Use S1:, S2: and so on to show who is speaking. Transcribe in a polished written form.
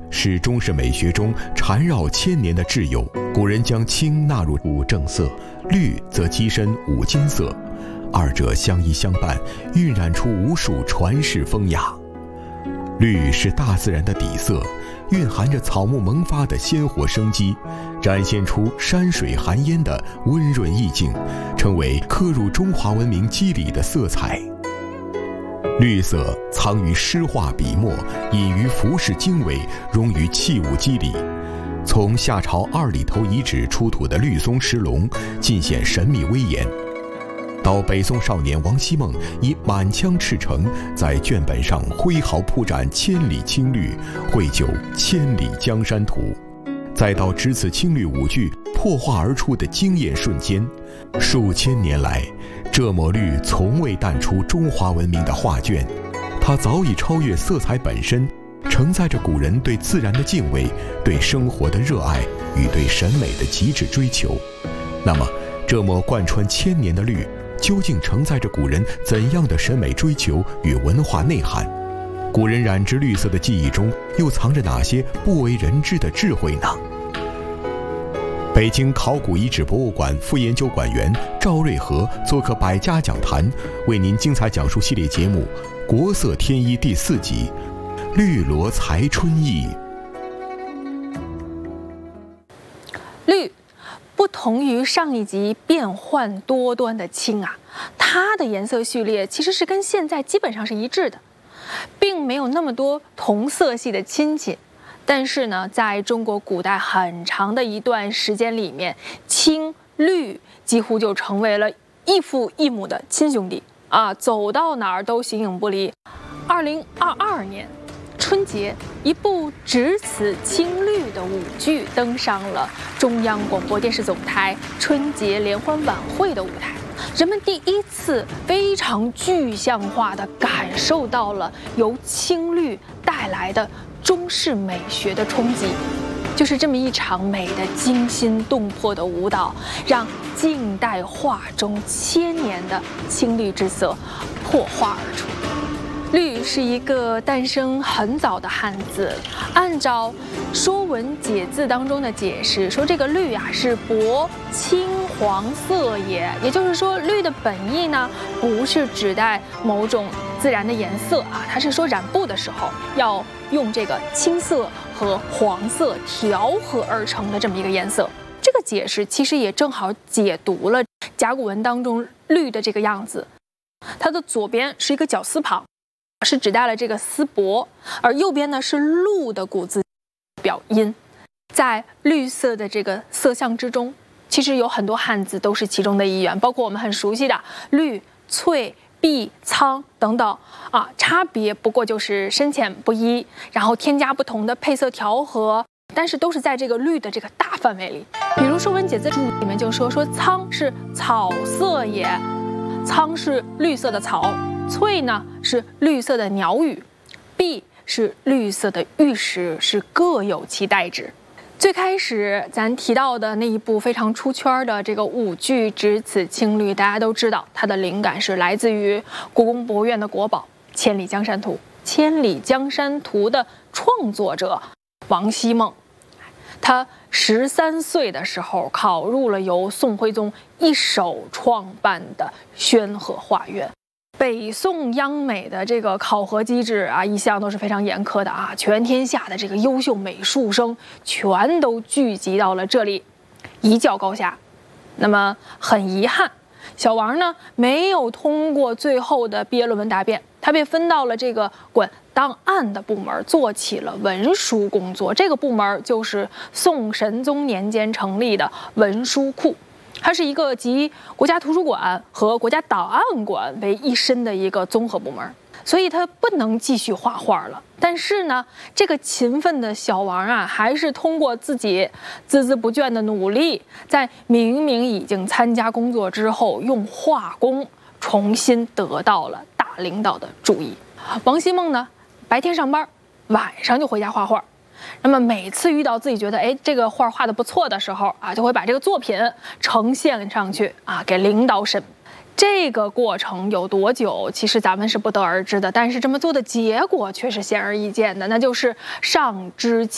S1: 是中式美学中缠绕千年的挚友。古人将青纳入五正色，绿则跻身五间色，二者相依相伴，晕染出无数传世风雅。绿是大自然的底色，蕴含着草木萌发的鲜活生机，展现出山水含烟的温润意境，成为刻入中华文明肌理的色彩。绿色藏于诗画笔墨，隐于服饰经纬，融于器物肌理。从夏朝二里头遗址出土的绿松石龙，尽显神秘威严，到北宋少年王希孟以满腔赤诚在卷本上挥毫铺展千里青绿，绘就千里江山图，再到只此青绿五句破画而出的惊艳瞬间，数千年来，这抹绿从未淡出中华文明的画卷，它早已超越色彩本身，承载着古人对自然的敬畏，对生活的热爱与对审美的极致追求。那么，这抹贯穿千年的绿，究竟承载着古人怎样的审美追求与文化内涵？古人染之绿色的记忆中，又藏着哪些不为人知的智慧呢？北京考古遗址博物馆副研究馆员赵瑞和做客百家讲坛，为您精彩讲述系列节目《国色天衣》第4集《绿萝才春意》。
S2: 绿不同于上一集变幻多端的青啊，它的颜色序列其实是跟现在基本上是一致的，并没有那么多同色系的亲戚。但是呢，在中国古代很长的一段时间里面，青绿几乎就成为了异父异母的亲兄弟啊，走到哪儿都形影不离。2022年春节，一部只此青绿的舞剧登上了中央广播电视总台春节联欢晚会的舞台，人们第一次非常具象化地感受到了由青绿带来的中式美学的冲击。就是这么一场美的惊心动魄的舞蹈，让近代画中千年的青绿之色破画而出。绿是一个诞生很早的汉字，按照《说文解字》当中的解释，说这个绿啊是薄青黄色也，也就是说绿的本意呢不是指代某种自然的颜色啊，它是说染布的时候要用这个青色和黄色调和而成的这么一个颜色。这个解释其实也正好解读了甲骨文当中绿的这个样子，它的左边是一个绞丝旁，是指代了这个丝帛，而右边呢是鹿的骨字表音。在绿色的这个色相之中，其实有很多汉字都是其中的一员，包括我们很熟悉的绿、翠、碧、苍等等啊，差别不过就是深浅不一，然后添加不同的配色调和，但是都是在这个绿的这个大范围里。比如《说文解字注》里面就说苍是草色也，苍是绿色的草，翠呢是绿色的鸟语，碧是绿色的玉石，是各有其代指。最开始咱提到的那一部非常出圈的这个舞剧《只此青绿》，大家都知道它的灵感是来自于故宫博物院的国宝《千里江山图》。《千里江山图》的创作者王希孟，他13岁的时候考入了由宋徽宗一手创办的宣和画院。北宋央美的这个考核机制啊，一向都是非常严苛的啊，全天下的这个优秀美术生全都聚集到了这里，一较高下。那么很遗憾，小王呢没有通过最后的毕业论文答辩，他被分到了这个管档案的部门，做起了文书工作。这个部门就是宋神宗年间成立的文书库。它是一个集国家图书馆和国家档案馆为一身的一个综合部门，所以他不能继续画画了。但是呢，这个勤奋的小王啊，还是通过自己孜孜不倦的努力，在明明已经参加工作之后，用画工重新得到了大领导的注意。王希孟呢，白天上班，晚上就回家画画。那么每次遇到自己觉得这个画画得不错的时候啊，就会把这个作品呈现上去啊，给领导审。这个过程有多久，其实咱们是不得而知的，但是这么做的结果却是显而易见的，那就是上知青